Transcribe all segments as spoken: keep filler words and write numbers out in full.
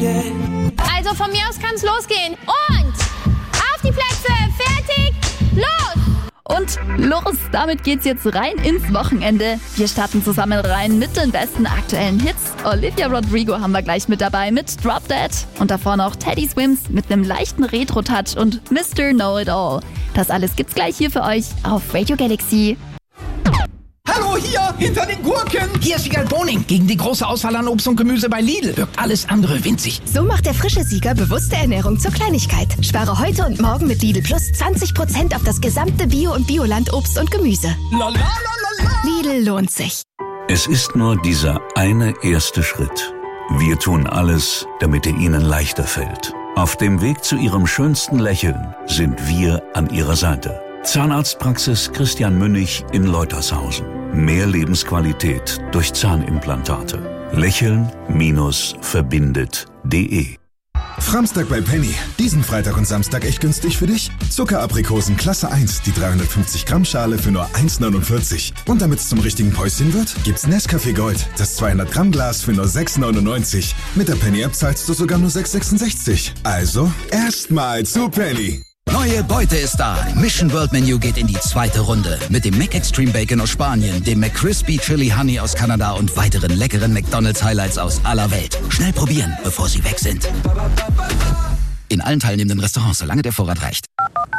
Also von mir aus kann's losgehen. Und auf die Plätze, fertig, los! Und los, damit geht's jetzt rein ins Wochenende. Wir starten zusammen rein mit den besten aktuellen Hits. Olivia Rodrigo haben wir gleich mit dabei mit Drop Dead. Und davor noch Teddy Swims mit einem leichten Retro-Touch und Mister Know-It-All. Das alles gibt's gleich hier für euch auf Radio Galaxy. Hallo, hier, hinter den Gurken. Hier ist Sieger Boning gegen die große Auswahl an Obst und Gemüse bei Lidl. Wirkt alles andere winzig. So macht der frische Sieger bewusste Ernährung zur Kleinigkeit. Spare heute und morgen mit Lidl Plus zwanzig Prozent auf das gesamte Bio- und Bioland Obst und Gemüse. La, la, la, la, la. Lidl lohnt sich. Es ist nur dieser eine erste Schritt. Wir tun alles, damit er Ihnen leichter fällt. Auf dem Weg zu Ihrem schönsten Lächeln sind wir an Ihrer Seite. Zahnarztpraxis Christian Münnig in Leutershausen. Mehr Lebensqualität durch Zahnimplantate. Lächeln-verbindet punkt de Framstag bei Penny. Diesen Freitag und Samstag echt günstig für dich. Zuckeraprikosen Klasse eins, die dreihundertfünfzig Gramm Schale für nur eins neunundvierzig. Und damit es zum richtigen Päuschen wird, gibt's Nescafé Gold, das zweihundert Gramm Glas für nur sechs neunundneunzig. Mit der Penny-App zahlst du sogar nur sechs sechsundsechzig. Also, erstmal zu Penny. Neue Beute ist da. Mission World Menu geht in die zweite Runde. Mit dem McExtreme Bacon aus Spanien, dem McCrispy Chili Honey aus Kanada und weiteren leckeren McDonald's Highlights aus aller Welt. Schnell probieren, bevor sie weg sind. In allen teilnehmenden Restaurants, solange der Vorrat reicht.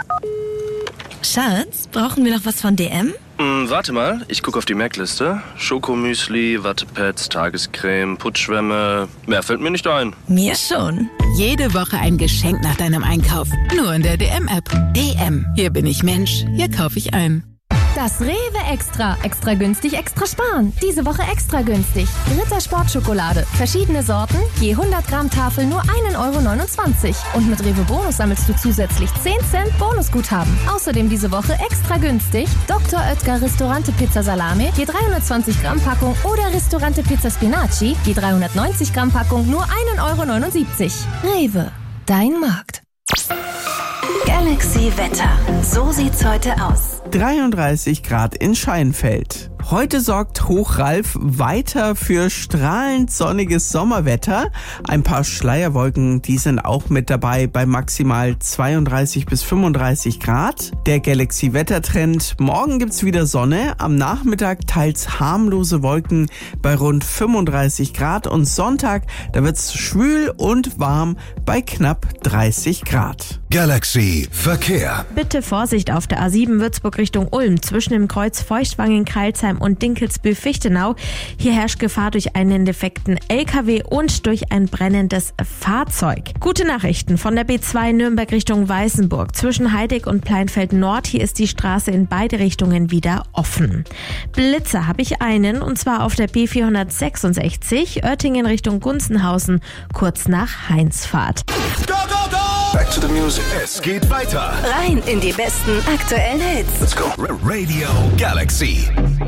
Schatz, brauchen wir noch was von D M? Mm, warte mal, ich gucke auf die Merkliste. Schokomüsli, Wattepads, Tagescreme, Putzschwämme. Mehr fällt mir nicht ein. Mir schon. Jede Woche ein Geschenk nach deinem Einkauf. Nur in der D M-App. D M. Hier bin ich Mensch. Hier kaufe ich ein. Das Rewe Extra. Extra günstig, extra sparen. Diese Woche extra günstig. Ritter Sportschokolade. Verschiedene Sorten. Je hundert Gramm Tafel nur ein Euro neunundzwanzig. Und mit Rewe Bonus sammelst du zusätzlich zehn Cent Bonusguthaben. Außerdem diese Woche extra günstig. Doktor Oetker Ristorante Pizza Salami. Je dreihundertzwanzig Gramm Packung. Oder Ristorante Pizza Spinaci. Je dreihundertneunzig Gramm Packung nur ein Euro neunundsiebzig. Rewe. Dein Markt. Galaxy Wetter. So sieht's heute aus. dreiunddreißig Grad in Scheinfeld. Heute sorgt Hochralf weiter für strahlend sonniges Sommerwetter. Ein paar Schleierwolken, die sind auch mit dabei bei maximal zweiunddreißig bis fünfunddreißig Grad. Der Galaxy-Wettertrend. Morgen gibt's wieder Sonne. Am Nachmittag teils harmlose Wolken bei rund fünfunddreißig Grad. Und Sonntag, da wird's schwül und warm bei knapp dreißig Grad. Galaxy Verkehr. Bitte Vorsicht auf der A sieben Würzburg Richtung Ulm zwischen dem Kreuz Feuchtwangen-Kreilsheim und Dinkelsbühl-Fichtenau. Hier herrscht Gefahr durch einen defekten L K W und durch ein brennendes Fahrzeug. Gute Nachrichten von der B zwei Nürnberg Richtung Weißenburg. Zwischen Heideck und Pleinfeld Nord, hier ist die Straße in beide Richtungen wieder offen. Blitzer habe ich einen, und zwar auf der B vierhundertsechsundsechzig Oettingen Richtung Gunzenhausen, kurz nach Heinzfahrt. Go, go, go! Back to the music. Es geht weiter. Rein in die besten aktuellen Hits. Let's go. Radio Galaxy.